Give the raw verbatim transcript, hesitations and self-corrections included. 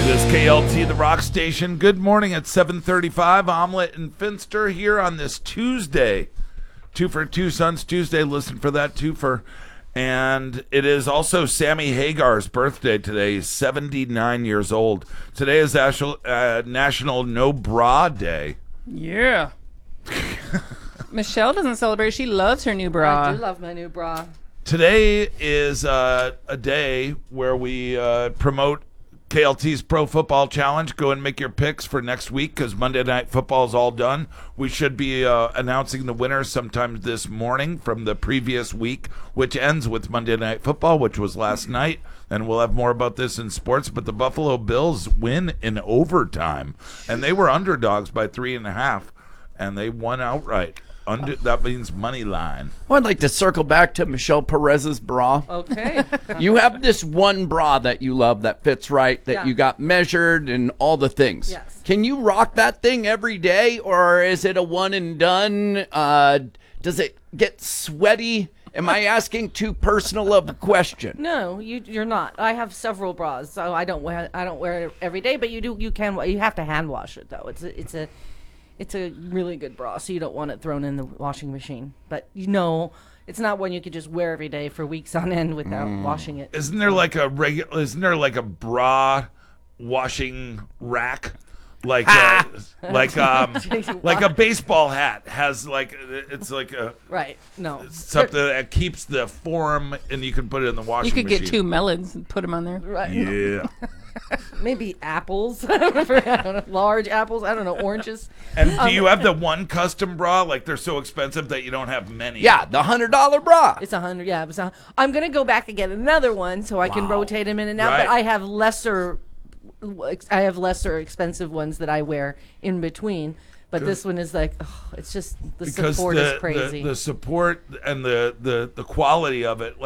This K L T, the rock station. Good morning at seven thirty-five. Omelet and Finster here on this Tuesday. Two for Two Sons Tuesday. Listen for that two for. And it is also Sammy Hagar's birthday today. He's seventy-nine years old. Today is National, uh, National No Bra Day. Yeah. Michelle doesn't celebrate. She loves her new bra. I do love my new bra. Today is uh, a day where we uh, promote K L T's Pro Football Challenge. Go and make your picks for next week because Monday Night Football is all done. We should be uh, announcing the winners sometime this morning from the previous week, which ends with Monday Night Football, which was last night. And we'll have more about this in sports. But the Buffalo Bills win in overtime, and they were underdogs by three and a half, and they won outright. Under, that means money line. Well, I'd like to circle back to Michelle Perez's bra. Okay. You have this one bra that you love that fits right, that Yeah. you got measured and all the things. Yes. Can you rock that thing every day, or is it a one and done? Uh, does it get sweaty? Am I asking too personal of a question? No, you you're not. I have several bras, so I don't wear I don't wear it every day. But you do you can you have to hand wash it though. It's a, it's a it's a really good bra, so you don't want it thrown in the washing machine. But you know, it's not one you could just wear every day for weeks on end without washing it. Isn't there like a regular? Isn't there like a bra washing rack? Like a, like um like a baseball hat has like it's like a Right? No. something that keeps the form and you can put it in the washing You could machine. get two melons and put them on there. Right. Yeah. Maybe apples. I don't know, large apples. I don't know, oranges. And do you have the one custom bra? Like they're so expensive that you don't have many. Yeah, the hundred dollar bra. It's a hundred. Yeah, it's a, I'm gonna go back and get another one so I can Wow. rotate them in and out. Right. But I have lesser. I have lesser expensive ones that I wear in between. But this one is like, oh, it's just the Because support the, is crazy. the the support and the the the quality of it.